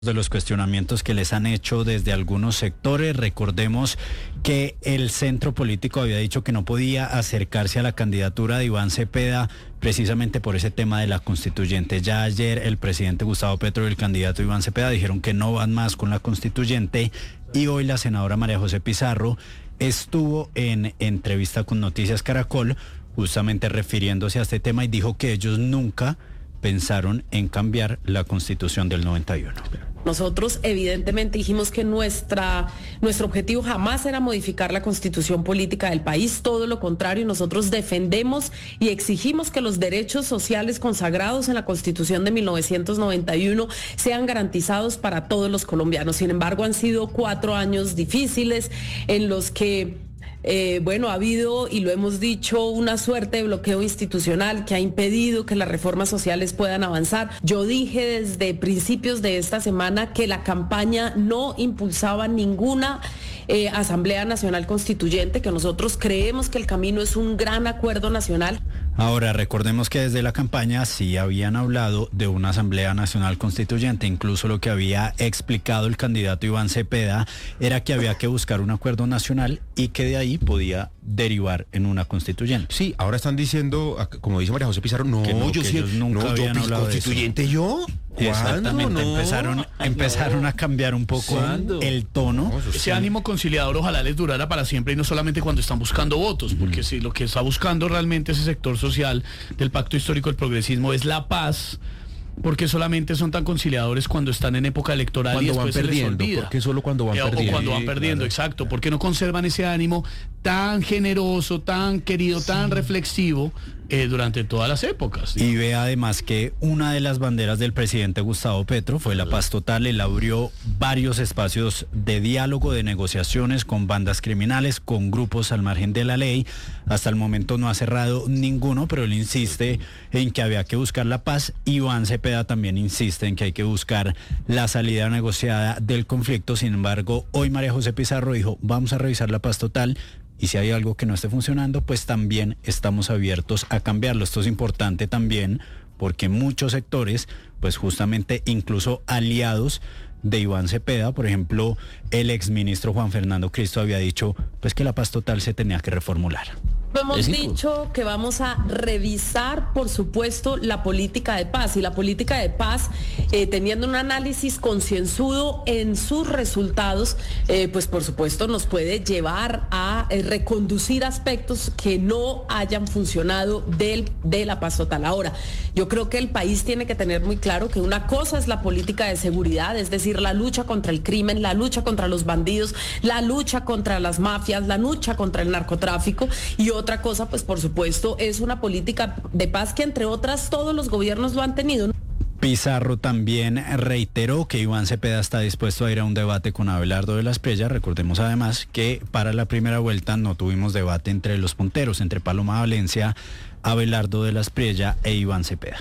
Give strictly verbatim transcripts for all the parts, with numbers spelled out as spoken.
De los cuestionamientos que les han hecho desde algunos sectores. Recordemos que el centro político había dicho que no podía acercarse a la candidatura de Iván Cepeda precisamente por ese tema de la constituyente. Ya ayer el presidente Gustavo Petro y el candidato Iván Cepeda dijeron que no van más con la constituyente, y hoy la senadora María José Pizarro estuvo en entrevista con Noticias Caracol justamente refiriéndose a este tema y dijo que ellos nunca pensaron en cambiar la Constitución del noventa y uno. Nosotros evidentemente dijimos que nuestra, nuestro objetivo jamás era modificar la constitución política del país, todo lo contrario, nosotros defendemos y exigimos que los derechos sociales consagrados en la Constitución de mil novecientos noventa y uno sean garantizados para todos los colombianos. Sin embargo, han sido cuatro años difíciles en los que Eh, bueno, ha habido, y lo hemos dicho, una suerte de bloqueo institucional que ha impedido que las reformas sociales puedan avanzar. Yo dije desde principios de esta semana que la campaña no impulsaba ninguna eh, Asamblea Nacional Constituyente, que nosotros creemos que el camino es un gran acuerdo nacional. Ahora, recordemos que desde la campaña sí habían hablado de una Asamblea Nacional Constituyente. Incluso lo que había explicado el candidato Iván Cepeda era que había que buscar un acuerdo nacional y que de ahí podía derivar en una constituyente. Sí, ahora están diciendo, como dice María José Pizarro, no, que no yo que sí, ellos nunca no, habían yo, hablado ¿constituyente de eso. yo? Exactamente, No. empezaron, empezaron a cambiar un poco ¿Cuándo? el tono. No, Ese sí. ánimo conciliador ojalá les durara para siempre y no solamente cuando están buscando votos, porque si lo que está buscando realmente ese sector social del Pacto Histórico del Progresismo es la paz, porque solamente son tan conciliadores cuando están en época electoral Cuando y van después se les perdiendo, olvida. porque solo cuando van Eh, o perdiendo. cuando van Sí, perdiendo, claro. exacto, porque no conservan ese ánimo tan generoso, tan querido, sí, tan reflexivo eh, durante todas las épocas. Y ve además que una de las banderas del presidente Gustavo Petro fue la paz total. Él abrió varios espacios de diálogo, de negociaciones con bandas criminales, con grupos al margen de la ley. Hasta el momento no ha cerrado ninguno, pero él insiste en que había que buscar la paz. Iván Cepeda también insiste en que hay que buscar la salida negociada del conflicto. Sin embargo, hoy María José Pizarro dijo, vamos a revisar la paz total. Y si hay algo que no esté funcionando, pues también estamos abiertos a cambiarlo. Esto es importante también porque muchos sectores, pues justamente incluso aliados de Iván Cepeda, por ejemplo, el exministro Juan Fernando Cristo había dicho pues que la paz total se tenía que reformular. Hemos dicho que vamos a revisar, por supuesto, la política de paz, y la política de paz, eh, teniendo un análisis concienzudo en sus resultados, eh, pues por supuesto nos puede llevar a eh, reconducir aspectos que no hayan funcionado del, de la paz total. Ahora, yo creo que el país tiene que tener muy claro que una cosa es la política de seguridad, es decir, la lucha contra el crimen, la lucha contra los bandidos, la lucha contra las mafias, la lucha contra el narcotráfico, y otra cosa, pues por supuesto, es una política de paz que entre otras todos los gobiernos lo han tenido. Pizarro también reiteró que Iván Cepeda está dispuesto a ir a un debate con Abelardo de la Espriella. Recordemos además que para la primera vuelta no tuvimos debate entre los punteros, entre Paloma Valencia, Abelardo de la Espriella e Iván Cepeda.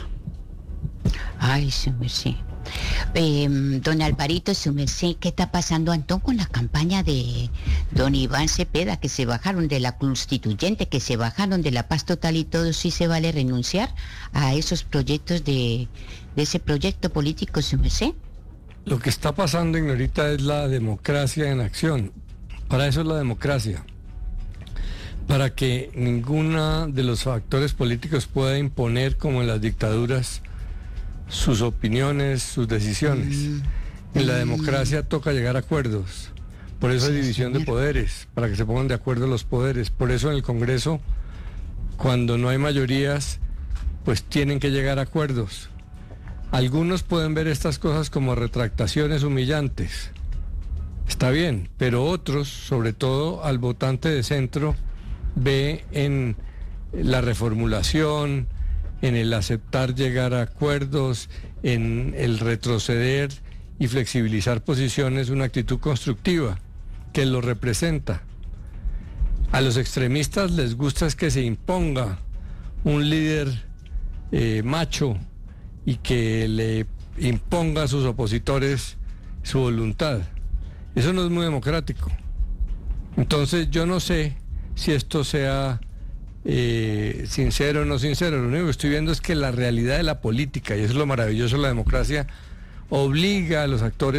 Ay, su merced. Eh, don Alvarito, su merced, ¿qué está pasando, Antón, con la campaña de don Iván Cepeda, que se bajaron de la constituyente, que se bajaron de la paz total y todo? ¿Sí se vale renunciar a esos proyectos de, de ese proyecto político, su merced? Lo que está pasando, Ignorita, es la democracia en acción. Para eso es la democracia. Para que ninguno de los factores políticos pueda imponer, como en las dictaduras, sus opiniones, sus decisiones. Mm. En la democracia toca llegar a acuerdos. Por eso hay división de poderes, para que se pongan de acuerdo los poderes. Por eso en el Congreso, cuando no hay mayorías, pues tienen que llegar a acuerdos. Algunos pueden ver estas cosas como retractaciones humillantes. Está bien, pero otros, sobre todo al votante de centro, ve en la reformulación, en el aceptar llegar a acuerdos, en el retroceder y flexibilizar posiciones, una actitud constructiva que lo representa. A los extremistas les gusta es que se imponga un líder eh, macho y que le imponga a sus opositores su voluntad. Eso no es muy democrático. Entonces yo no sé si esto sea Eh, sincero o no sincero. Lo único que estoy viendo es que la realidad de la política, y eso es lo maravilloso de la democracia, obliga a los actores